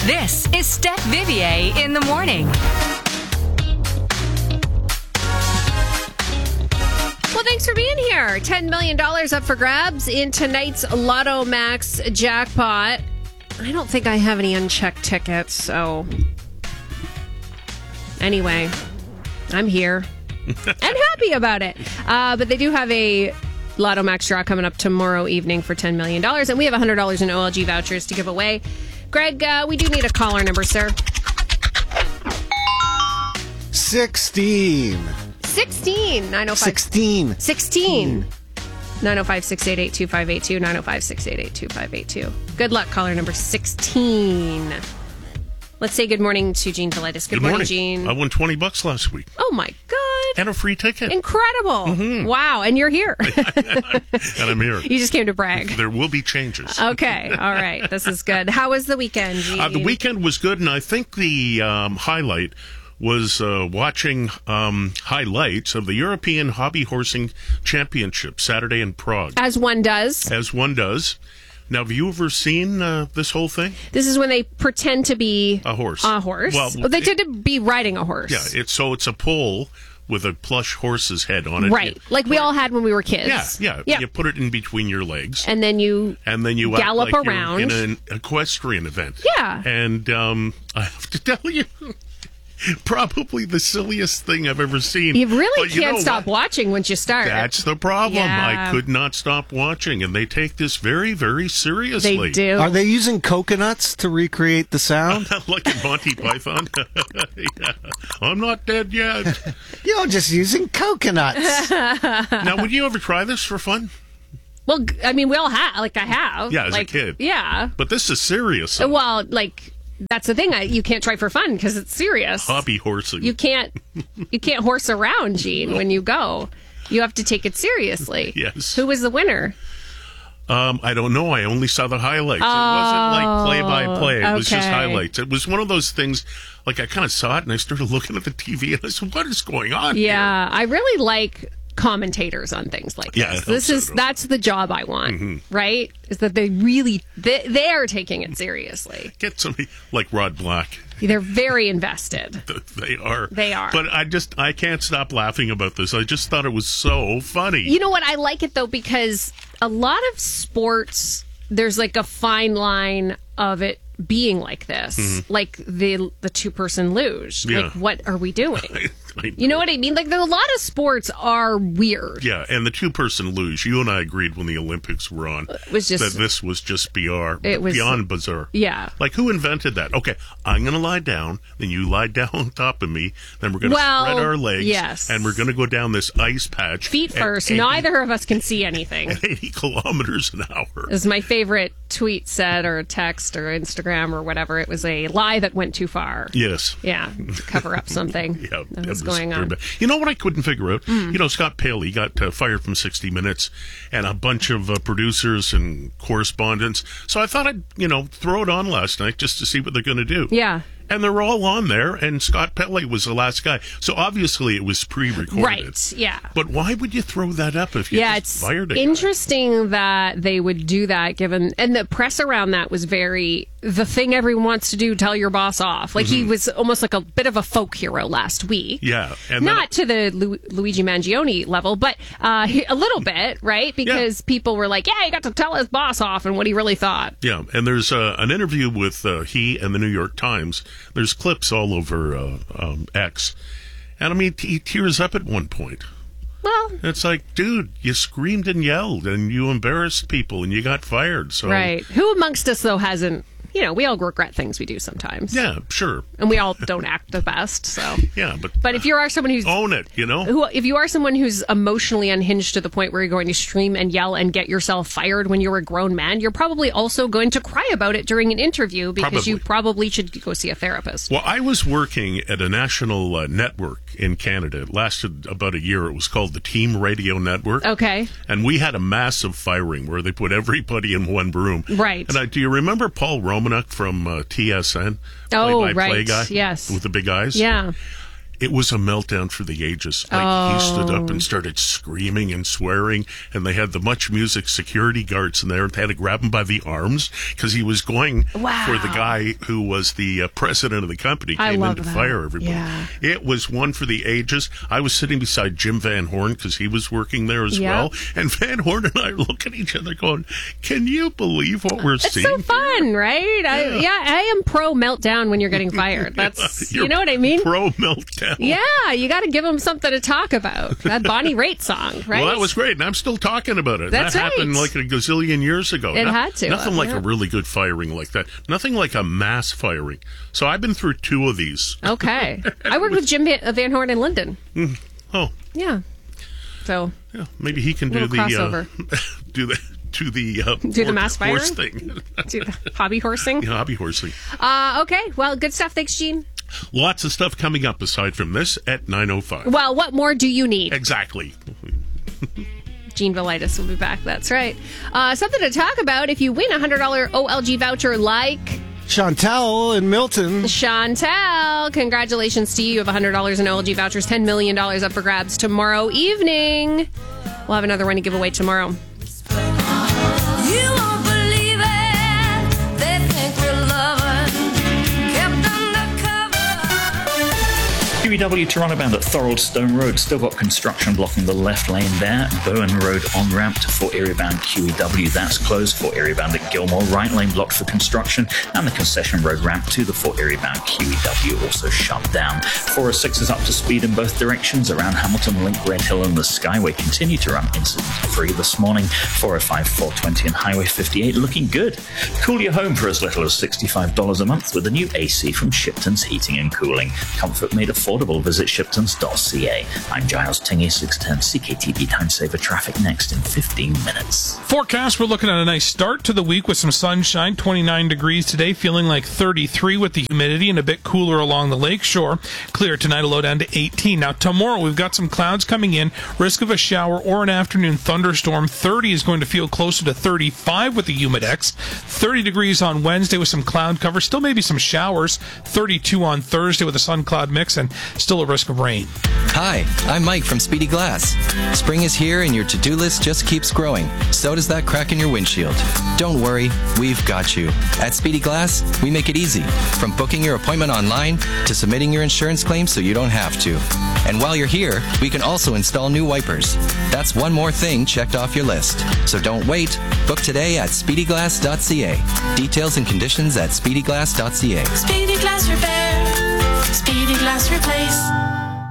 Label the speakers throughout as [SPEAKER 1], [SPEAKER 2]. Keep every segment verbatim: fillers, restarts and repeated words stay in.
[SPEAKER 1] This is Steph Vivier in the morning.
[SPEAKER 2] Well, thanks for being here. ten million dollars up for grabs in tonight's Lotto Max jackpot. I don't think I have any unchecked tickets, so anyway, I'm here and happy about it. Uh, but they do have a Lotto Max draw coming up tomorrow evening for ten million dollars, and we have one hundred dollars in O L G vouchers to give away. Greg, uh, we do need a caller number, sir.
[SPEAKER 3] sixteen.
[SPEAKER 2] sixteen. nine oh five.
[SPEAKER 3] sixteen.
[SPEAKER 2] sixteen. nine oh five, six eight eight, two five eight two. nine oh five, six eight eight, two five eight two. Good luck, caller number sixteen. Let's say good morning to Gene Velitis. Good,
[SPEAKER 4] Good
[SPEAKER 2] morning,
[SPEAKER 4] morning,
[SPEAKER 2] Gene.
[SPEAKER 4] I won twenty bucks last week.
[SPEAKER 2] Oh, my God.
[SPEAKER 4] And a free ticket.
[SPEAKER 2] Incredible.
[SPEAKER 4] Mm-hmm.
[SPEAKER 2] Wow. And you're here.
[SPEAKER 4] And I'm here.
[SPEAKER 2] You just came to brag.
[SPEAKER 4] There will be changes.
[SPEAKER 2] Okay. All right. This is good. How was the weekend, Gene?
[SPEAKER 4] Uh, the weekend was good, and I think the um, highlight was uh, watching um, highlights of the European Hobby Horsing Championship Saturday in Prague.
[SPEAKER 2] As one does.
[SPEAKER 4] As one does. Now, have you ever seen uh, this whole thing?
[SPEAKER 2] This is when they pretend to be
[SPEAKER 4] A horse.
[SPEAKER 2] A horse.
[SPEAKER 4] Well,
[SPEAKER 2] Well, they
[SPEAKER 4] it-
[SPEAKER 2] tend to be riding a horse.
[SPEAKER 4] Yeah, it's so it's a pole with a plush horse's head on it.
[SPEAKER 2] Right.
[SPEAKER 4] You
[SPEAKER 2] Like we
[SPEAKER 4] put
[SPEAKER 2] all
[SPEAKER 4] it-
[SPEAKER 2] had when we were kids.
[SPEAKER 4] Yeah, yeah.
[SPEAKER 2] Yeah.
[SPEAKER 4] You put it in between your legs.
[SPEAKER 2] And then you
[SPEAKER 4] And then you act
[SPEAKER 2] gallop
[SPEAKER 4] like
[SPEAKER 2] around.
[SPEAKER 4] You're in an equestrian event.
[SPEAKER 2] Yeah.
[SPEAKER 4] And um, I have to tell you, probably the silliest thing I've ever seen.
[SPEAKER 2] You really
[SPEAKER 4] But you
[SPEAKER 2] can't
[SPEAKER 4] know
[SPEAKER 2] stop
[SPEAKER 4] what?
[SPEAKER 2] watching once you start.
[SPEAKER 4] That's the problem.
[SPEAKER 2] Yeah.
[SPEAKER 4] I could not stop watching, and they take this very, very seriously.
[SPEAKER 2] They do.
[SPEAKER 3] Are they using coconuts to recreate the sound?
[SPEAKER 4] Like in Monty Python. Yeah. I'm not dead yet.
[SPEAKER 3] You're just using coconuts.
[SPEAKER 4] Now, would you ever try this for fun?
[SPEAKER 2] Well, g- I mean, we all have. Like, I have.
[SPEAKER 4] Yeah, as a
[SPEAKER 2] like,
[SPEAKER 4] kid.
[SPEAKER 2] Yeah.
[SPEAKER 4] But this is serious.
[SPEAKER 2] Well, like, that's the thing. I, you can't try for fun because it's serious.
[SPEAKER 4] Hobby horsing.
[SPEAKER 2] You can't. You can't horse around, Gene, when you go. You have to take it seriously.
[SPEAKER 4] Yes.
[SPEAKER 2] Who was the winner?
[SPEAKER 4] Um, I don't know. I only saw the highlights. It wasn't like play by play. It was just
[SPEAKER 2] okay.
[SPEAKER 4] highlights. It was one of those things. Like I kind of saw it and I started looking at the T V and I said, "What is going on?"
[SPEAKER 2] Yeah, I really like commentators on things like
[SPEAKER 4] Yeah, I
[SPEAKER 2] this.
[SPEAKER 4] hope
[SPEAKER 2] This
[SPEAKER 4] so,
[SPEAKER 2] is
[SPEAKER 4] too.
[SPEAKER 2] that's the job I want,
[SPEAKER 4] Mm-hmm.
[SPEAKER 2] right? Is that they really they, they are taking it seriously.
[SPEAKER 4] Get somebody like Rod Black.
[SPEAKER 2] They're very invested.
[SPEAKER 4] They are.
[SPEAKER 2] They are.
[SPEAKER 4] But I just I can't stop laughing about this. I just thought it was so funny.
[SPEAKER 2] You know what? I like it though because a lot of sports there's like a fine line of it being like this, like the the two person luge.
[SPEAKER 4] Mm-hmm. Yeah.
[SPEAKER 2] Like, what are we doing?
[SPEAKER 4] I-
[SPEAKER 2] You know what I mean? Like, there's a lot of sports are weird.
[SPEAKER 4] Yeah, and the two-person luge. You and I agreed when the Olympics were on
[SPEAKER 2] was just-
[SPEAKER 4] that this was just bizarre,
[SPEAKER 2] It was-
[SPEAKER 4] beyond bizarre.
[SPEAKER 2] Yeah.
[SPEAKER 4] Like, who invented that? Okay, I'm going to lie down, then you lie down on top of me, then we're going to
[SPEAKER 2] Well,
[SPEAKER 4] spread our legs,
[SPEAKER 2] yes.
[SPEAKER 4] and we're going to go down this ice patch.
[SPEAKER 2] Feet
[SPEAKER 4] at
[SPEAKER 2] first.
[SPEAKER 4] eighty
[SPEAKER 2] Neither of us can see anything.
[SPEAKER 4] at eighty kilometers an hour.
[SPEAKER 2] As my favorite tweet said, or text, or Instagram, or whatever, it was a lie that went too far.
[SPEAKER 4] Yes.
[SPEAKER 2] Yeah, to cover up something
[SPEAKER 4] Yeah,
[SPEAKER 2] that
[SPEAKER 4] it
[SPEAKER 2] was
[SPEAKER 4] was
[SPEAKER 2] going
[SPEAKER 4] very
[SPEAKER 2] on.
[SPEAKER 4] bad. You know what I couldn't figure out?
[SPEAKER 2] Mm.
[SPEAKER 4] You know, Scott Paley got uh, fired from sixty minutes and a bunch of uh, producers and correspondents. So I thought I'd, you know, throw it on last night just to see what they're going to do.
[SPEAKER 2] Yeah.
[SPEAKER 4] And they're all on there, and Scott Paley was the last guy. So obviously it was pre-recorded.
[SPEAKER 2] Right, yeah.
[SPEAKER 4] But why would you throw that up if you
[SPEAKER 2] Yeah,
[SPEAKER 4] just
[SPEAKER 2] it's
[SPEAKER 4] fired a guy?
[SPEAKER 2] interesting that they would do that given, and the press around that was very, the thing everyone wants to do, tell your boss off. Like, he was almost like a bit of a folk hero last week.
[SPEAKER 4] Mm-hmm. Yeah. And
[SPEAKER 2] Not to the Lu- Luigi Mangione level, but uh, he- a little bit, right? Because people were like, yeah, he got to tell his boss off and what he really thought.
[SPEAKER 4] Yeah, and there's uh, an interview with uh, he and the New York Times. There's clips all over uh, um, X. And I mean, he tears up at one point.
[SPEAKER 2] Well,
[SPEAKER 4] It's like, dude, you screamed and yelled and you embarrassed people and you got fired. So
[SPEAKER 2] right. Who amongst us, though, hasn't, you know, we all regret things we do sometimes.
[SPEAKER 4] Yeah, sure.
[SPEAKER 2] And we all don't act the best, so.
[SPEAKER 4] Yeah, but
[SPEAKER 2] But if you are someone who's
[SPEAKER 4] own it, you know?
[SPEAKER 2] who, if you are someone who's emotionally unhinged to the point where you're going to scream and yell and get yourself fired when you're a grown man, you're probably also going to cry about it during an interview because you probably should go see a therapist.
[SPEAKER 4] Well, I was working at a national uh, network in Canada. It lasted about a year. It was called the Team Radio Network.
[SPEAKER 2] Okay.
[SPEAKER 4] And we had a massive firing where they put everybody in one room.
[SPEAKER 2] Right.
[SPEAKER 4] And I, do you remember Paul Romanek from uh, T S N?
[SPEAKER 2] Oh,
[SPEAKER 4] Play-by-play
[SPEAKER 2] right.
[SPEAKER 4] guy?
[SPEAKER 2] Yes.
[SPEAKER 4] With the big eyes?
[SPEAKER 2] Yeah.
[SPEAKER 4] It was a meltdown for the ages. Like,
[SPEAKER 2] Oh.
[SPEAKER 4] he stood up and started screaming and swearing, and they had the Much Music security guards in there, and they had to grab him by the arms because he was going
[SPEAKER 2] Wow.
[SPEAKER 4] for the guy who was the uh, president of the company,
[SPEAKER 2] I
[SPEAKER 4] came
[SPEAKER 2] love
[SPEAKER 4] in to
[SPEAKER 2] that.
[SPEAKER 4] fire everybody.
[SPEAKER 2] Yeah.
[SPEAKER 4] It was one for the ages. I was sitting beside Jim Van Horn because he was working there as
[SPEAKER 2] Yeah.
[SPEAKER 4] well, and Van Horn and I look at each other going, can you believe what we're
[SPEAKER 2] It's
[SPEAKER 4] seeing?
[SPEAKER 2] so fun, right? I,
[SPEAKER 4] Yeah.
[SPEAKER 2] yeah, I am pro meltdown when you're getting fired. That's
[SPEAKER 4] You're
[SPEAKER 2] you know what I mean?
[SPEAKER 4] Pro meltdown.
[SPEAKER 2] Yeah, you got to give them something to talk about. That Bonnie Raitt song, right?
[SPEAKER 4] Well, that was great, and I'm still talking about it.
[SPEAKER 2] That's
[SPEAKER 4] that happened
[SPEAKER 2] right.
[SPEAKER 4] like a gazillion years ago.
[SPEAKER 2] It
[SPEAKER 4] No-
[SPEAKER 2] had to,
[SPEAKER 4] Nothing
[SPEAKER 2] uh,
[SPEAKER 4] like
[SPEAKER 2] yeah.
[SPEAKER 4] a really good firing like that. Nothing like a mass firing. So I've been through two of these.
[SPEAKER 2] Okay. I worked with Jim Van, Van Horn in London.
[SPEAKER 4] Oh,
[SPEAKER 2] Yeah. So
[SPEAKER 4] yeah. Maybe he can do
[SPEAKER 2] Little
[SPEAKER 4] the
[SPEAKER 2] crossover.
[SPEAKER 4] uh, do the do the uh,
[SPEAKER 2] Do the mass
[SPEAKER 4] horse
[SPEAKER 2] firing?
[SPEAKER 4] thing.
[SPEAKER 2] do the hobby horsing.
[SPEAKER 4] Yeah, hobby horsing.
[SPEAKER 2] Uh, okay. Well, good stuff. Thanks, Gene.
[SPEAKER 4] Lots of stuff coming up aside from this at nine oh five.
[SPEAKER 2] Well, what more do you need?
[SPEAKER 4] Exactly.
[SPEAKER 2] Gene Velitis will be back. That's right. Uh, something to talk about if you win a one hundred dollars O L G voucher like
[SPEAKER 3] Chantel and Milton.
[SPEAKER 2] Chantel. Congratulations to you. You have one hundred dollars in O L G vouchers, ten million dollars up for grabs tomorrow evening. We'll have another one to give away tomorrow.
[SPEAKER 5] You won't believe it. They think we're lovers, kept undercover.
[SPEAKER 6] Q E W Toronto bound at Thorold Stone Road. Still got construction blocking the left lane there. Bowen Road on ramp to Fort Erie bound Q E W. That's closed. Fort Erie bound at Gilmore. Right lane blocked for construction. And the Concession Road ramp to the Fort Erie bound Q E W also shut down. four oh six is up to speed in both directions. Around Hamilton Link, Red Hill and the Skyway continue to run incident free this morning. four oh five, four twenty and Highway fifty-eight looking good. Cool your home for as little as sixty-five dollars a month with the new A C from Shipton's Heating and Cooling. Comfort made affordable. Visit shiptons dot c a. I'm Giles Tingy, six ten C K T V Time Saver traffic next in fifteen minutes.
[SPEAKER 7] Forecast, we're looking at a nice start to the week with some sunshine, twenty-nine degrees today, feeling like thirty-three with the humidity and a bit cooler along the lake shore. Clear tonight, a low down to eighteen. Now tomorrow we've got some clouds coming in, risk of a shower or an afternoon thunderstorm. thirty is going to feel closer to thirty-five with the humidex. thirty degrees on Wednesday with some cloud cover, still maybe some showers. thirty-two on Thursday with a sun cloud mix and still a risk of rain.
[SPEAKER 8] Hi, I'm Mike from Speedy Glass. Spring is here and your to-do list just keeps growing. So does that crack in your windshield. Don't worry, we've got you. At Speedy Glass, we make it easy. From booking your appointment online to submitting your insurance claim so you don't have to. And while you're here, we can also install new wipers. That's one more thing checked off your list. So don't wait. Book today at speedy glass dot c a. Details and conditions at speedy glass dot c a.
[SPEAKER 5] Speedy Glass Repair, Speedy Glass Replace.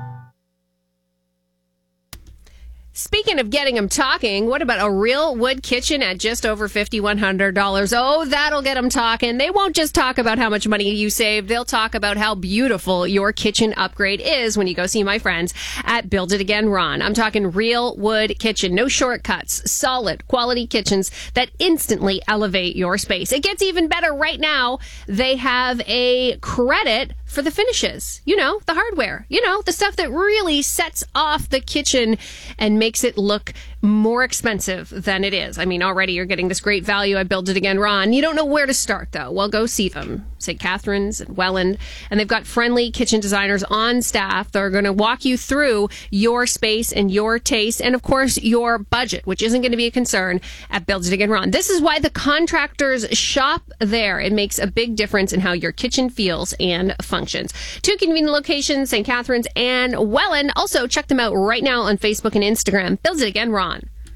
[SPEAKER 2] Speaking of getting them talking, what about a real wood kitchen at just over five thousand one hundred dollars? Oh, that'll get them talking. They won't just talk about how much money you saved. They'll talk about how beautiful your kitchen upgrade is when you go see my friends at Build It Again Ron. I'm talking real wood kitchen. No shortcuts. Solid quality kitchens that instantly elevate your space. It gets even better right now. They have a credit for the finishes. You know, the hardware. You know, the stuff that really sets off the kitchen and makes it look more expensive than it is. I mean, already you're getting this great value at Build It Again Ron. You don't know where to start, though. Well, go see them. Saint Catharines and Welland. And they've got friendly kitchen designers on staff that are going to walk you through your space and your taste and, of course, your budget, which isn't going to be a concern at Build It Again Ron. This is why the contractors shop there. It makes a big difference in how your kitchen feels and functions. Two convenient locations, Saint Catharines and Welland. Also, check them out right now on Facebook and Instagram. Build It Again Ron.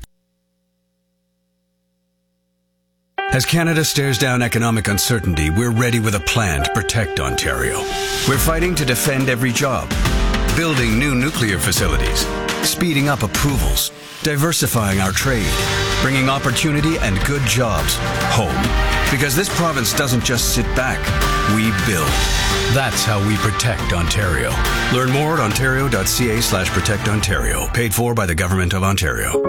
[SPEAKER 9] As Canada stares down economic uncertainty, we're ready with a plan to protect Ontario. We're fighting to defend every job, building new nuclear facilities, speeding up approvals, diversifying our trade, bringing opportunity and good jobs home. Because this province doesn't just sit back, we build. That's how we protect Ontario. Learn more at ontario.ca slash protect Ontario. Paid for by the Government of Ontario.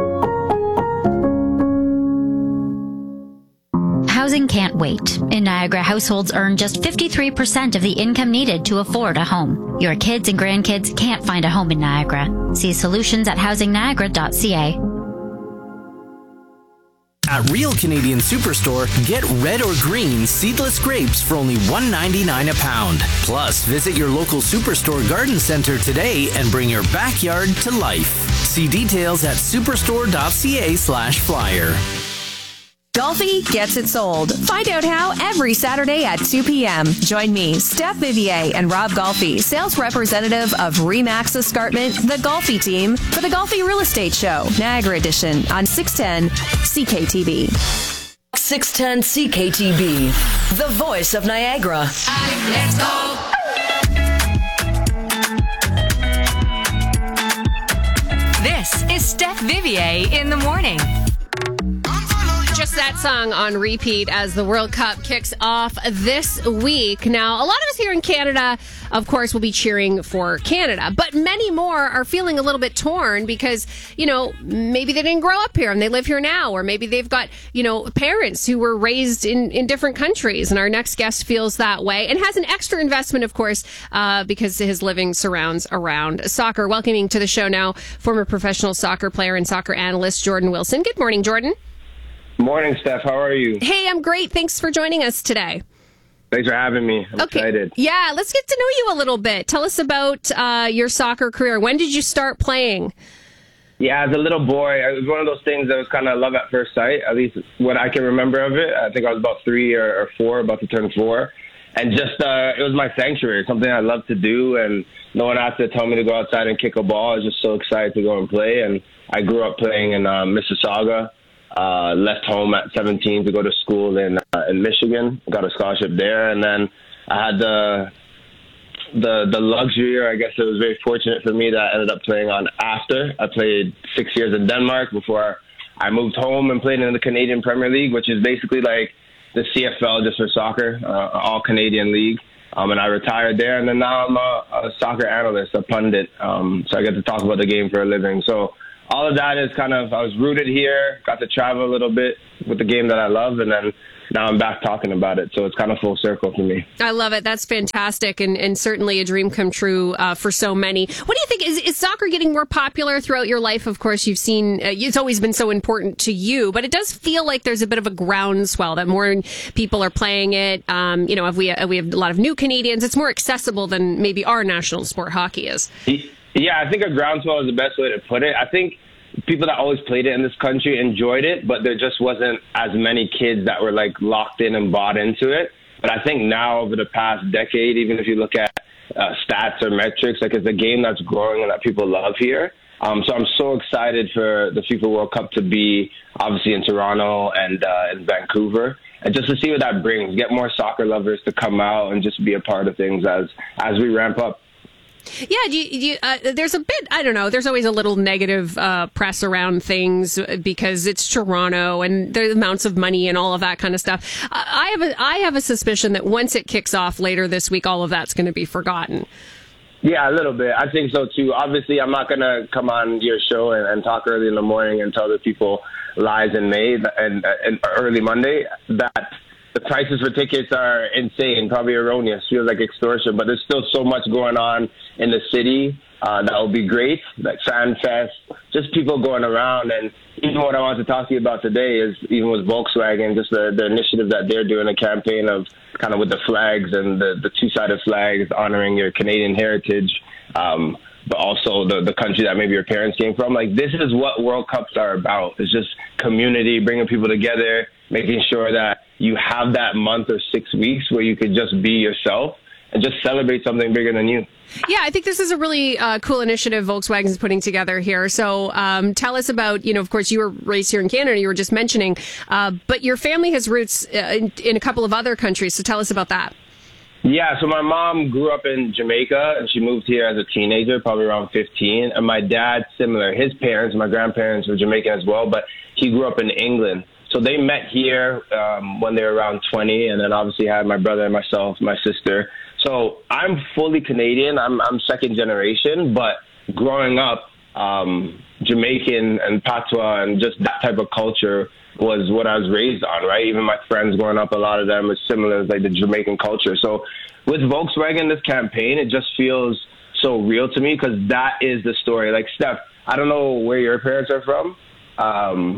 [SPEAKER 10] Housing can't wait. In Niagara, households earn just fifty-three percent of the income needed to afford a home. Your kids and grandkids can't find a home in Niagara. See solutions at housing niagara dot c a.
[SPEAKER 11] At Real Canadian Superstore, get red or green seedless grapes for only one ninety-nine a pound. Plus, visit your local Superstore garden center today and bring your backyard to life. See details at superstore.ca slash flyer.
[SPEAKER 1] Golfi gets it sold. Find out how every Saturday at two p.m. Join me, Steph Vivier, and Rob Golfi, sales representative of Remax Escarpment, the Golfi team, for the Golfi Real Estate Show, Niagara Edition, on six ten C K T V.
[SPEAKER 12] six ten C K T V, the voice of Niagara.
[SPEAKER 5] Let's go.
[SPEAKER 1] This is Steph Vivier in the morning.
[SPEAKER 2] Just that song on repeat as the World Cup kicks off this week. Now, a lot of us here in Canada, of course, will be cheering for Canada, but many more are feeling a little bit torn because, you know, maybe they didn't grow up here and they live here now, or maybe they've got, you know, parents who were raised in, in different countries. And our next guest feels that way and has an extra investment, of course, uh, because his living surrounds around soccer. Welcoming to the show now, former professional soccer player and soccer analyst Jordan Wilson. Good morning, Jordan.
[SPEAKER 13] Morning, Steph. How are you?
[SPEAKER 2] Hey, I'm great. Thanks for joining us today.
[SPEAKER 13] Thanks for having me. I'm
[SPEAKER 2] okay.
[SPEAKER 13] excited.
[SPEAKER 2] Yeah, let's get to know you a little bit. Tell us about uh, your soccer career. When did you start playing?
[SPEAKER 13] Yeah, as a little boy, it was one of those things that was kind of love at first sight, at least what I can remember of it. I think I was about three or, or four, about to turn four. And just, uh, it was my sanctuary, something I loved to do. And no one had to tell me to go outside and kick a ball. I was just so excited to go and play. And I grew up playing in uh, Mississauga. Uh, left home at seventeen to go to school in uh, in Michigan. Got a scholarship there, and then I had the the the luxury, or I guess it was very fortunate for me that I ended up playing on after. I played six years in Denmark before I moved home and played in the Canadian Premier League, which is basically like the C F L just for soccer, uh, all Canadian league. Um, and I retired there, and then now I'm a, a soccer analyst, a pundit. Um, so I get to talk about the game for a living. So all of that is kind of, I was rooted here, got to travel a little bit with the game that I love, and then now I'm back talking about it. So it's kind of full circle for me.
[SPEAKER 2] I love it. That's fantastic, and, and certainly a dream come true uh, for so many. What do you think? Is, is soccer getting more popular throughout your life? Of course, you've seen, uh, it's always been so important to you, but it does feel like there's a bit of a groundswell that more people are playing it. Um, you know, if we, uh, we have a lot of new Canadians, it's more accessible than maybe our national sport, hockey, is.
[SPEAKER 13] Yeah, I think a groundswell is the best way to put it. I think people that always played it in this country enjoyed it, but there just wasn't as many kids that were like locked in and bought into it. But I think now over the past decade, even if you look at uh, stats or metrics, like it's a game that's growing and that people love here. Um, so I'm so excited for the FIFA World Cup to be obviously in Toronto and uh, in Vancouver, and just to see what that brings, get more soccer lovers to come out and just be a part of things as as we ramp up.
[SPEAKER 2] Yeah, do you, do you, uh, there's a bit, I don't know, there's always a little negative uh, press around things because it's Toronto and the amounts of money and all of that kind of stuff. Uh, I have a, I have a suspicion that once it kicks off later this week, all of that's going to be forgotten.
[SPEAKER 13] Yeah, a little bit. I think so, too. Obviously, I'm not going to come on your show and, and talk early in the morning and tell the people lies in May and, and early Monday that the prices for tickets are insane, probably erroneous, feels like extortion, but there's still so much going on in the city uh, that will be great, like Fan Fest, just people going around. And even what I want to talk to you about today is even with Volkswagen, just the, the initiative that they're doing, a campaign of kind of with the flags and the, the two-sided flags honoring your Canadian heritage, um, but also the, the country that maybe your parents came from. Like, this is what World Cups are about. It's just community, bringing people together, making sure that you have that month or six weeks where you could just be yourself and just celebrate something bigger than you.
[SPEAKER 2] Yeah, I think this is a really uh, cool initiative Volkswagen is putting together here. So um, tell us about, you know, of course, you were raised here in Canada, you were just mentioning, uh, but your family has roots uh, in, in a couple of other countries. So tell us about that.
[SPEAKER 13] Yeah, so my mom grew up in Jamaica, and she moved here as a teenager, probably around fifteen. And my dad, similar. His parents, my grandparents were Jamaican as well, but he grew up in England. So they met here um, when they were around twenty, and then obviously had my brother and myself, my sister. So I'm fully Canadian. I'm, I'm second generation, but growing up, um, Jamaican and patois and just that type of culture was what I was raised on, right? Even my friends growing up, a lot of them are similar, like the Jamaican culture. So with Volkswagen, this campaign, it just feels so real to me because that is the story. Like, Steph, I don't know where your parents are from, um,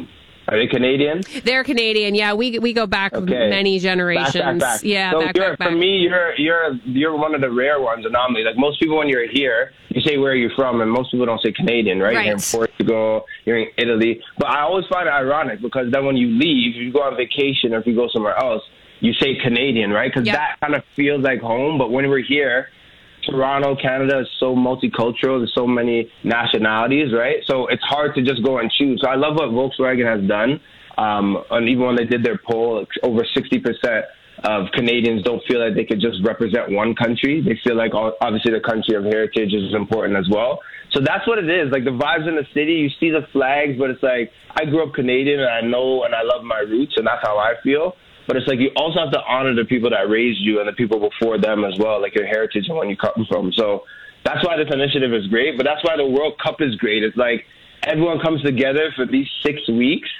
[SPEAKER 13] Are they Canadian?
[SPEAKER 2] They're Canadian. Yeah, we we go back
[SPEAKER 13] Okay.
[SPEAKER 2] many generations.
[SPEAKER 13] Back, back, back.
[SPEAKER 2] Yeah,
[SPEAKER 13] so
[SPEAKER 2] back,
[SPEAKER 13] you're,
[SPEAKER 2] back, back.
[SPEAKER 13] For me, you're you're you're one of the rare ones, anomaly. Like most people, when you're here, you say where are you from, and most people don't say Canadian, right?
[SPEAKER 2] Right.
[SPEAKER 13] You're in Portugal, you're in Italy. But I always find it ironic because then when you leave, if you go on vacation or if you go somewhere else, you say Canadian, right? Because
[SPEAKER 2] Yep.
[SPEAKER 13] that kind of feels like home. But when we're here, Toronto, Canada is so multicultural. There's so many nationalities, right? So it's hard to just go and choose. So I love what Volkswagen has done. Um, and even when they did their poll, over sixty percent of Canadians don't feel like they could just represent one country. They feel like obviously the country of heritage is important as well. So that's what it is. Like the vibes in the city, you see the flags, but it's like I grew up Canadian and I know and I love my roots, and that's how I feel. But it's like you also have to honor the people that raised you and the people before them as well, like your heritage and when you come from. So that's why this initiative is great. But that's why the World Cup is great. It's like everyone comes together for these six weeks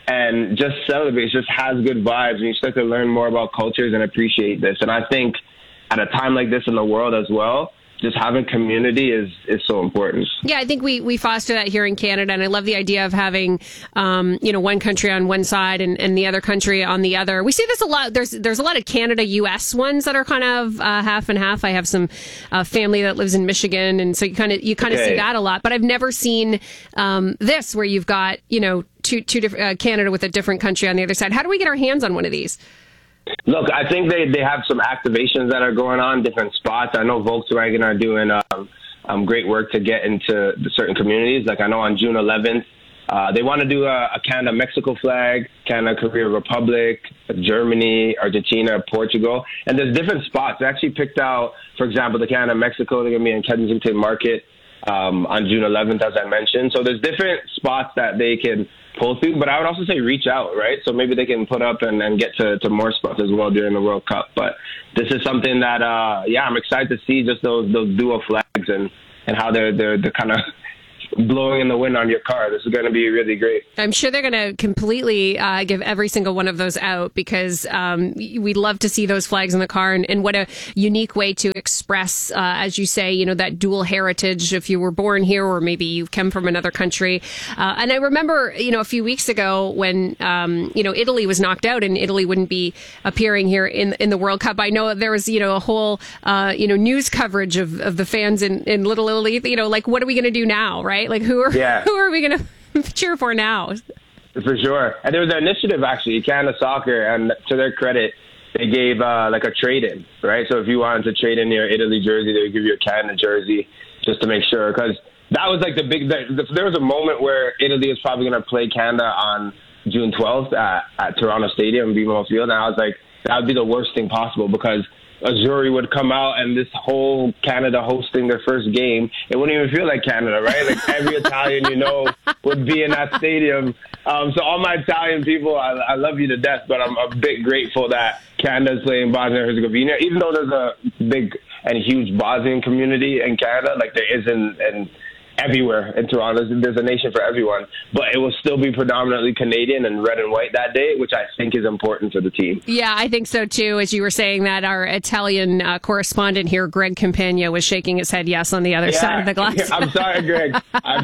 [SPEAKER 13] and just celebrates, just has good vibes, and you start to learn more about cultures and appreciate this. And I think at a time like this in the world as well, just having community is, is so important.
[SPEAKER 2] Yeah, I think we, we foster that here in Canada, and I love the idea of having, um, you know, one country on one side and, and the other country on the other. We see this a lot. There's there's a lot of Canada U S ones that are kind of uh, half and half. I have some uh, family that lives in Michigan, and so you kind of you kind of
[SPEAKER 13] Okay.
[SPEAKER 2] see that a lot. But I've never seen um, this where you've got, you know, two two different uh, Canada with a different country on the other side. How do we get our hands on one of these?
[SPEAKER 13] Look, I think they, they have some activations that are going on, different spots. I know Volkswagen are doing um, um, great work to get into the certain communities. Like I know on June eleventh, uh, they want to do a, a Canada-Mexico flag, Canada-Korea Republic, Germany, Argentina, Portugal. And there's different spots. They actually picked out, for example, the Canada-Mexico. They're going to be in Kensington Market um, on June eleventh, as I mentioned. So there's different spots that they can pull through, but I would also say reach out, right? So maybe they can put up and, and get to, to more spots as well during the World Cup. But this is something that, uh, yeah, I'm excited to see just those those dual flags and, and how they're they're, they're kind of blowing in the wind on your car. This is going to be really great.
[SPEAKER 2] I'm sure they're going to completely uh, give every single one of those out because um, we'd love to see those flags in the car, and, and what a unique way to express, uh, as you say, you know, that dual heritage if you were born here or maybe you come from another country. Uh, and I remember, you know, a few weeks ago when, um, you know, Italy was knocked out and Italy wouldn't be appearing here in in the World Cup. I know there was, you know, a whole, uh, you know, news coverage of, of the fans in, in Little Italy, you know, like, what are we going to do now, right? Like, who are
[SPEAKER 13] Yeah.
[SPEAKER 2] who are we going to cheer for now?
[SPEAKER 13] For sure. And there was an initiative, actually, Canada Soccer, and to their credit, they gave uh, like a trade-in, right? So if you wanted to trade in your Italy jersey, they would give you a Canada jersey just to make sure. Because that was like the big the, the, there was a moment where Italy was probably going to play Canada on June twelfth at, at Toronto Stadium, B M O Field, and I was like, that would be the worst thing possible because Azzurri would come out and this whole Canada hosting their first game, it wouldn't even feel like Canada, right? Like every Italian you know would be in that stadium. Um, so all my Italian people, I, I love you to death, but I'm a bit grateful that Canada's playing Bosnia and Herzegovina, even though there's a big and huge Bosnian community in Canada, like there is in, in everywhere in Toronto. There's, there's a nation for everyone, but it will still be predominantly Canadian and red and white that day, which I think is important for the team.
[SPEAKER 2] Yeah, I think so too. As you were saying that, our Italian uh, correspondent here, Greg Campagna, was shaking his head yes on the other
[SPEAKER 13] Yeah.
[SPEAKER 2] side of the glass.
[SPEAKER 13] I'm sorry, Greg.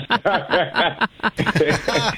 [SPEAKER 13] I'm sorry.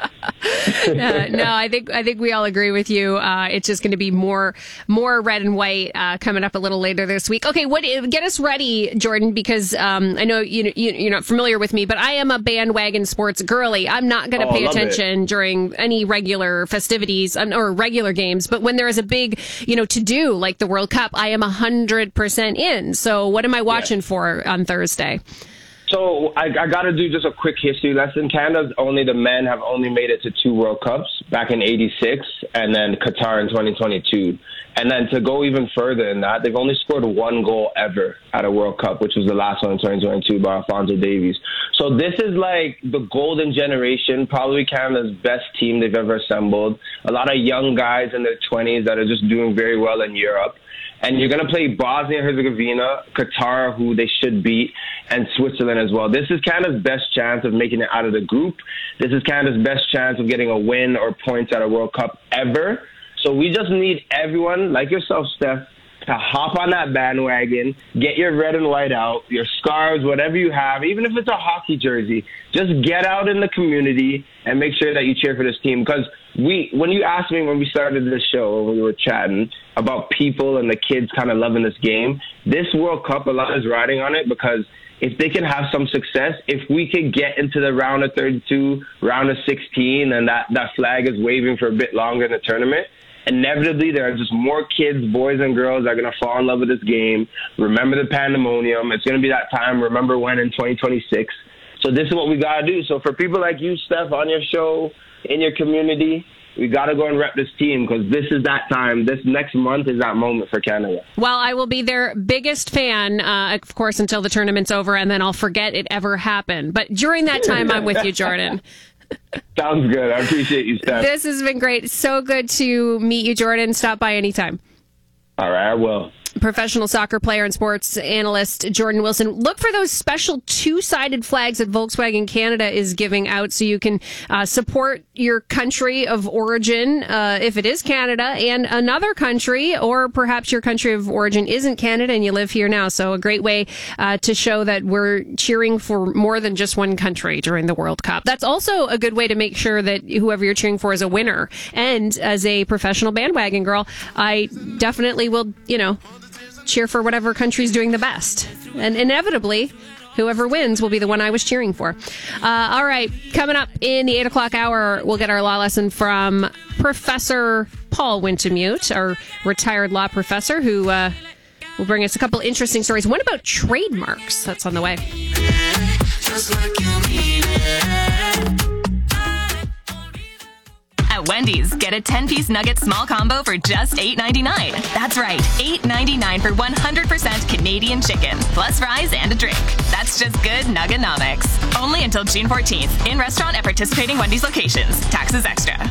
[SPEAKER 2] uh, no, I think I think we all agree with you. Uh, it's just going to be more more red and white uh, coming up a little later this week. Okay, what get us ready, Jordan, because um, I know you, you you're not familiar with me, but I am a bandwagon sports girly. I'm not going to
[SPEAKER 13] Oh,
[SPEAKER 2] pay
[SPEAKER 13] love
[SPEAKER 2] attention
[SPEAKER 13] it.
[SPEAKER 2] during any regular festivities um, or regular games, but when there is a big you know to do like the World Cup, I am a hundred percent in. So what am I watching for on Thursday?
[SPEAKER 13] So I, I got to do just a quick history lesson. Canada's only the men have only made it to two World Cups, back in eighty-six and then Qatar in twenty twenty-two. And then to go even further than that, they've only scored one goal ever at a World Cup, which was the last one in twenty twenty-two by Alphonso Davies. So this is like the golden generation, probably Canada's best team they've ever assembled. A lot of young guys in their twenties that are just doing very well in Europe. And you're going to play Bosnia and Herzegovina, Qatar, who they should beat, and Switzerland as well. This is Canada's best chance of making it out of the group. This is Canada's best chance of getting a win or points at a World Cup ever. So we just need everyone, like yourself, Steph, to hop on that bandwagon, get your red and white out, your scarves, whatever you have, even if it's a hockey jersey, just get out in the community and make sure that you cheer for this team. Because we, when you asked me when we started this show, when we were chatting about people and the kids kind of loving this game, this World Cup, a lot is riding on it, because if they can have some success, if we could get into the round of thirty-two, round of sixteen, and that, that flag is waving for a bit longer in the tournament, inevitably there are just more kids, boys and girls, that are going to fall in love with this game, remember the pandemonium. It's going to be that time, remember when, in twenty twenty-six. So this is what we got to do. So for people like you, Steph, on your show, in your community, we got to go and rep this team, because this is that time. This next month is that moment for Canada.
[SPEAKER 2] Well, I will be their biggest fan, uh, of course, until the tournament's over, and then I'll forget it ever happened. But during that time, I'm with you, Jordan.
[SPEAKER 13] Sounds good. I appreciate you, Steph.
[SPEAKER 2] This has been great. So good to meet you, Jordan. Stop by anytime.
[SPEAKER 13] All right, I will.
[SPEAKER 2] Professional soccer player and sports analyst Jordan Wilson. Look for those special two-sided flags that Volkswagen Canada is giving out, so you can uh, support your country of origin, uh, if it is Canada, and another country, or perhaps your country of origin isn't Canada and you live here now. So a great way uh, to show that we're cheering for more than just one country during the World Cup. That's also a good way to make sure that whoever you're cheering for is a winner. And as a professional bandwagon girl, I definitely will, you know, cheer for whatever country's doing the best. And inevitably, whoever wins will be the one I was cheering for. Uh, all right, coming up in the eight o'clock hour, we'll get our law lesson from Professor Paul Wintemute, our retired law professor, who uh, will bring us a couple interesting stories. One about trademarks. That's on the way.
[SPEAKER 14] Just like you need it. At Wendy's, get a ten-piece nugget small combo for just eight ninety-nine. That's right, eight ninety-nine for one hundred percent Canadian chicken, plus fries and a drink. That's just good Nugganomics. Only until June fourteenth. In restaurant at participating Wendy's locations. Taxes extra.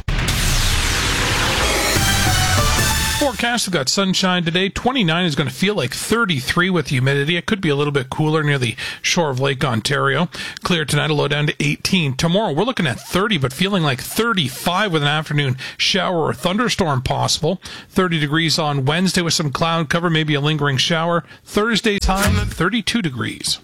[SPEAKER 7] Forecast, we've got sunshine today. twenty-nine is going to feel like thirty-three with humidity. It could be a little bit cooler near the shore of Lake Ontario. Clear tonight, a low down to eighteen. Tomorrow, we're looking at thirty, but feeling like thirty-five with an afternoon shower or thunderstorm possible. thirty degrees on Wednesday with some cloud cover, maybe a lingering shower. Thursday's high, thirty-two degrees.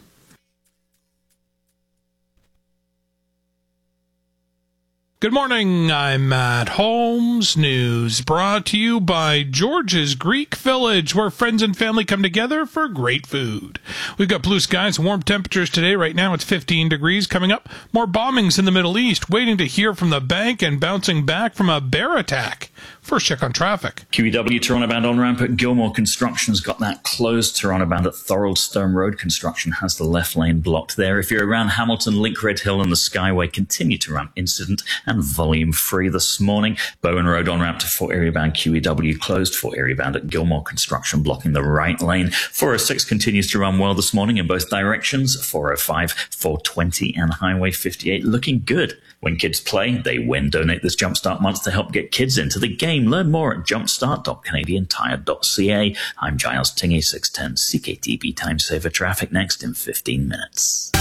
[SPEAKER 7] Good morning, I'm Matt Holmes. News brought to you by George's Greek Village, where friends and family come together for great food. We've got blue skies, warm temperatures today. Right now it's fifteen degrees. Coming up, more bombings in the Middle East. Waiting to hear from the bank and bouncing back from a bear attack. First check on traffic.
[SPEAKER 6] Q E W Toronto bound on ramp at Gilmore. Construction's got that closed. Toronto bound at Thorold Stone Road. Construction has the left lane blocked there. If you're around Hamilton, Link Red Hill and the Skyway, continue to ramp incident and volume free this morning. Bowen Road on ramp to Fort Erie bound Q E W closed. Fort Erie bound at Gilmore. Construction blocking the right lane. four oh six continues to run well this morning in both directions. four oh five, four twenty and Highway fifty-eight looking good. When kids play, they win. Donate this Jumpstart month to help get kids into the game. Learn more at jumpstart dot canadian tire dot c a. I'm Giles Tingey, six ten C K T B Time Saver Traffic next in fifteen minutes.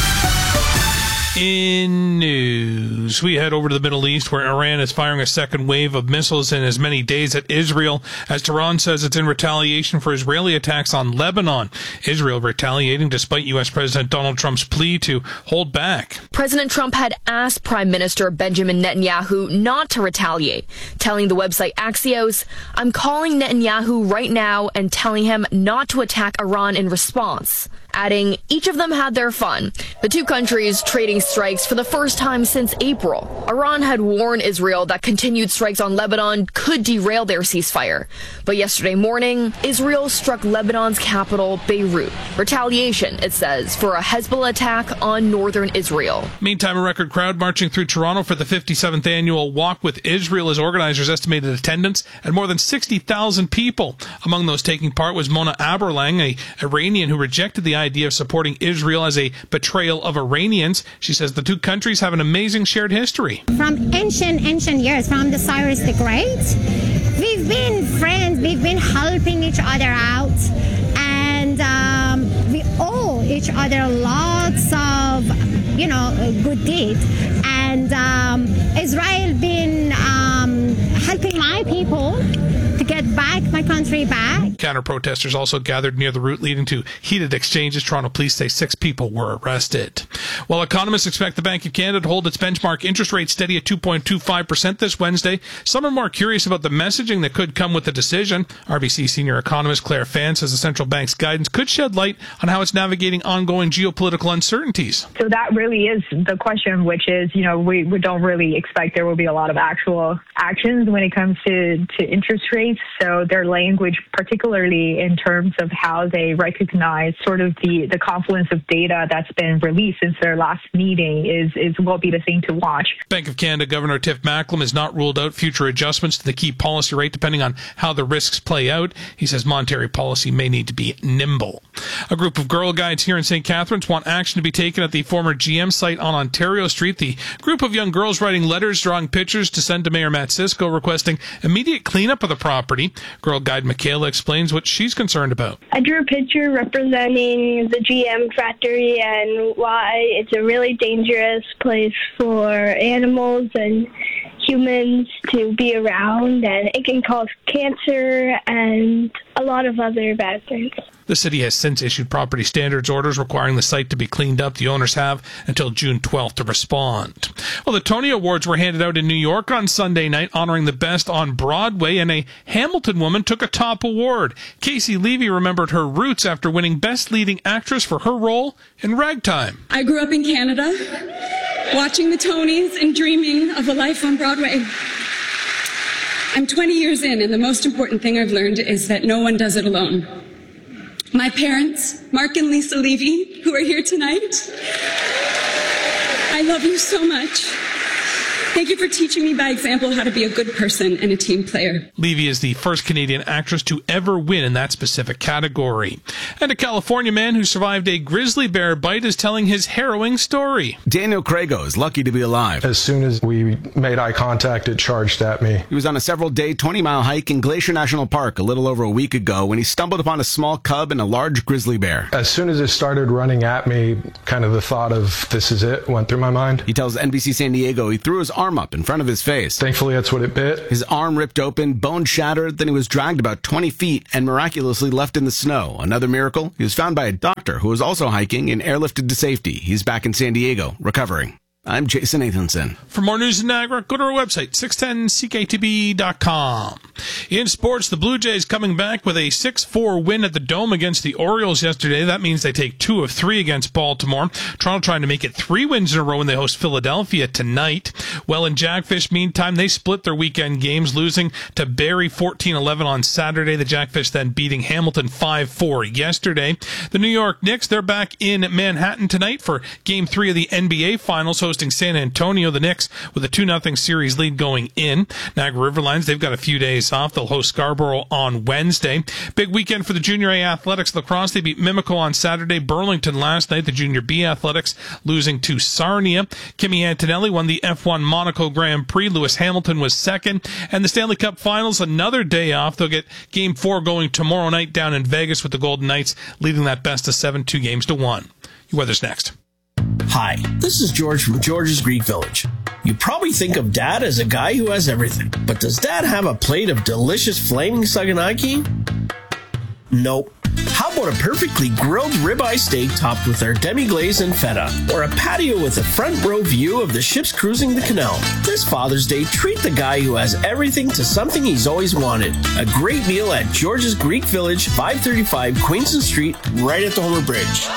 [SPEAKER 7] In news, we head over to the Middle East, where Iran is firing a second wave of missiles in as many days at Israel, as Tehran says it's in retaliation for Israeli attacks on Lebanon. Israel retaliating despite U S President Donald Trump's plea to hold back.
[SPEAKER 15] President Trump had asked Prime Minister Benjamin Netanyahu not to retaliate, telling the website Axios, "I'm calling Netanyahu right now and telling him not to attack Iran in response." Adding, each of them had their fun. The two countries trading strikes for the first time since April. Iran had warned Israel that continued strikes on Lebanon could derail their ceasefire. But yesterday morning, Israel struck Lebanon's capital, Beirut. Retaliation, it says, for a Hezbollah attack on northern Israel.
[SPEAKER 7] Meantime, a record crowd marching through Toronto for the fifty-seventh annual Walk with Israel, as organizers estimated attendance at more than sixty thousand people. Among those taking part was Mona Aberlang, a Iranian who rejected the idea of supporting Israel as a betrayal of Iranians. She says the two countries have an amazing shared history.
[SPEAKER 16] From ancient, ancient years, from the Cyrus the Great, we've been friends, we've been helping each other out, and um, we owe each other lots of, you know, good deeds. And um, Israel been um, helping my people to get back my country back.
[SPEAKER 7] Counter-protesters also gathered near the route, leading to heated exchanges. Toronto police say six people were arrested. While economists expect the Bank of Canada to hold its benchmark interest rate steady at two point two five percent this Wednesday, some are more curious about the messaging that could come with the decision. R B C senior economist Claire Fan says the central bank's guidance could shed light on how it's navigating ongoing geopolitical uncertainties.
[SPEAKER 17] So that really is the question, which is, you know, we, we don't really expect there will be a lot of actual actions when it comes to, to interest rates. So their language, particularly in terms of how they recognize sort of the, the confluence of data that's been released since their last meeting is, is will be the thing to watch.
[SPEAKER 7] Bank of Canada Governor Tiff Macklem has not ruled out future adjustments to the key policy rate depending on how the risks play out. He says monetary policy may need to be nimble. A group of Girl Guides here in Saint Catharines want action to be taken at the former G M site on Ontario Street. The group of young girls writing letters, drawing pictures to send to Mayor Matt Cisco, requesting immediate cleanup of the property. Girl Guide Michaela explains what she's concerned about.
[SPEAKER 18] I drew a picture representing the G M factory and why it's a really dangerous place for animals and humans to be around, and it can cause cancer and a lot of other bad things.
[SPEAKER 7] The city has since issued property standards orders requiring the site to be cleaned up. The owners have until June twelfth to respond. Well, the Tony Awards were handed out in New York on Sunday night, honoring the best on Broadway, and a Hamilton woman took a top award. Casey Levy remembered her roots after winning Best Leading Actress for her role in Ragtime.
[SPEAKER 19] I grew up in Canada, watching the Tonys and dreaming of a life on Broadway. I'm twenty years in, and the most important thing I've learned is that no one does it alone. My parents, Mark and Lisa Levy, who are here tonight, I love you so much. Thank you for teaching me by example how to be a good person and a team player.
[SPEAKER 7] Levy is the first Canadian actress to ever win in that specific category. And a California man who survived a grizzly bear bite is telling his harrowing story.
[SPEAKER 20] Daniel Crago is lucky to be alive.
[SPEAKER 21] As soon as we made eye contact, it charged at me.
[SPEAKER 20] He was on a several-day twenty-mile hike in Glacier National Park a little over a week ago when he stumbled upon a small cub and a large grizzly bear.
[SPEAKER 21] As soon as it started running at me, kind of the thought of this is it went through my mind.
[SPEAKER 20] He tells N B C San Diego he threw his arm up in front of his face.
[SPEAKER 21] Thankfully, that's what it bit.
[SPEAKER 20] His arm ripped open, bone shattered, then he was dragged about twenty feet and miraculously left in the snow. Another miracle, he was found by a doctor who was also hiking and airlifted to safety. He's back in San Diego, recovering. I'm Jason Nathanson.
[SPEAKER 7] For more news in Niagara, go to our website, six ten C K T B dot com. In sports, the Blue Jays coming back with a six four win at the Dome against the Orioles yesterday. That means they take two of three against Baltimore. Toronto trying to make it three wins in a row when they host Philadelphia tonight. Well, in Jackfish, meantime, they split their weekend games, losing to Barrie fourteen eleven on Saturday. The Jackfish then beating Hamilton five four yesterday. The New York Knicks, they're back in Manhattan tonight for Game three of the N B A Finals, hosting San Antonio. The Knicks with a two nothing series lead going in. Niagara Riverlions, they've got a few days off. They'll host Scarborough on Wednesday. Big weekend for the Junior A Athletics lacrosse. They beat Mimico on Saturday. Burlington last night. The Junior B Athletics losing to Sarnia. Kimi Antonelli won the F one Monaco Grand Prix. Lewis Hamilton was second. And the Stanley Cup Finals, another day off. They'll get Game four going tomorrow night down in Vegas with the Golden Knights leading that best of seven, two games to one. Your weather's next.
[SPEAKER 22] Hi, this is George from George's Greek Village. You probably think of Dad as a guy who has everything, but does Dad have a plate of delicious flaming saganaki? Nope. How about a perfectly grilled ribeye steak topped with our demi-glaze and feta, or a patio with a front row view of the ships cruising the canal? This Father's Day, treat the guy who has everything to something he's always wanted. A great meal at George's Greek Village, five thirty-five Queenston Street, right at the Homer Bridge.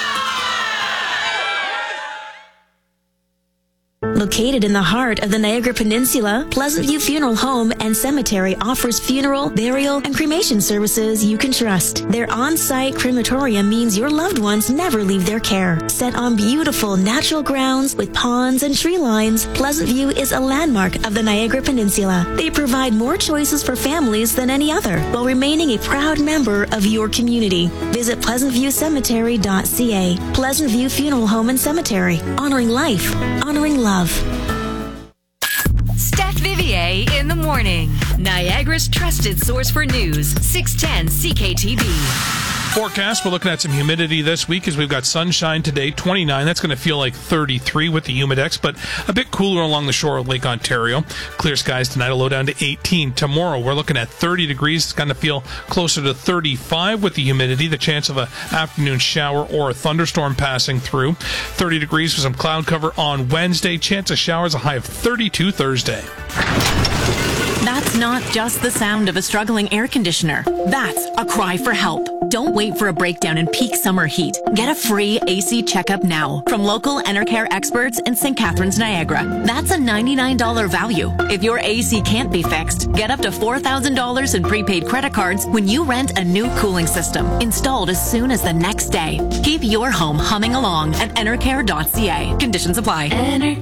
[SPEAKER 23] Located in the heart of the Niagara Peninsula, Pleasant View Funeral Home and Cemetery offers funeral, burial, and cremation services you can trust. Their on-site crematorium means your loved ones never leave their care. Set on beautiful natural grounds with ponds and tree lines, Pleasant View is a landmark of the Niagara Peninsula. They provide more choices for families than any other, while remaining a proud member of your community. Visit pleasant view cemetery dot c a. Pleasant View Funeral Home and Cemetery. Honoring life. Honoring love.
[SPEAKER 1] Steph Vivier in the morning. Niagara's trusted source for news. six ten C K T B.
[SPEAKER 7] Forecast, we're looking at some humidity this week as we've got sunshine today, twenty-nine. That's going to feel like thirty-three with the humidex, but a bit cooler along the shore of Lake Ontario. Clear skies tonight, a low down to eighteen. Tomorrow, we're looking at thirty degrees. It's going to feel closer to thirty-five with the humidity, the chance of an afternoon shower or a thunderstorm passing through. thirty degrees for some cloud cover on Wednesday. Chance of showers, a high of thirty-two Thursday.
[SPEAKER 3] That's not just the sound of a struggling air conditioner. That's a cry for help. Don't wait for a breakdown in peak summer heat. Get a free A C checkup now from local Enercare experts in Saint Catharines, Niagara. That's a ninety-nine dollars value. If your A C can't be fixed, get up to four thousand dollars in prepaid credit cards when you rent a new cooling system, installed as soon as the next day. Keep your home humming along at enercare dot c a. Conditions apply.